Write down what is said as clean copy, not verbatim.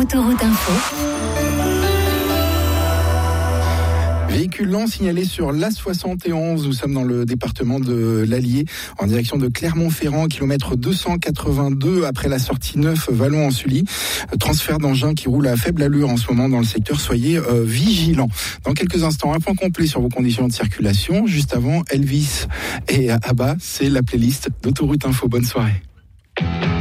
Autoroute Info. Véhicule lent signalé sur l'A71. Nous sommes dans le département de l'Allier, en direction de Clermont-Ferrand, kilomètre 282, après la sortie 9 Vallon-en-Sully. Transfert d'engins qui roule à faible allure en ce moment dans le secteur. Soyez vigilants. Dans quelques instants, un point complet sur vos conditions de circulation. Juste avant, Elvis et Abba, c'est la playlist d'Autoroute Info. Bonne soirée.